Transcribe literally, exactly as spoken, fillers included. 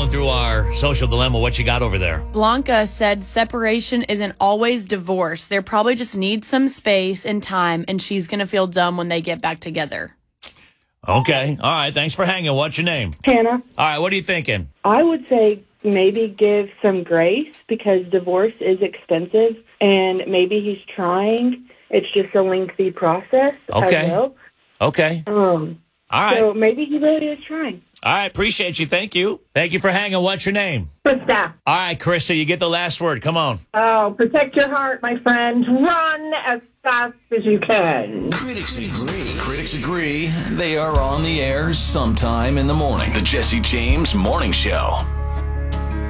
going through our social dilemma. What you got over there? Blanca said separation isn't always divorce. They probably just need some space and time, and she's going to feel dumb when they get back together. Okay. All right. Thanks for hanging. What's your name? Hannah. All right. What are you thinking? I would say maybe give some grace because divorce is expensive, and maybe he's trying. It's just a lengthy process. Okay. As well. Okay. Um, All right. So maybe he really is trying. All right. Appreciate you. Thank you. Thank you for hanging. What's your name? Krista. All right, Krista, you get the last word. Come on. Oh, protect your heart, my friend. Run as fast as you can. Critics agree. Critics agree. They are on the air sometime in the morning. The Jesse James Morning Show.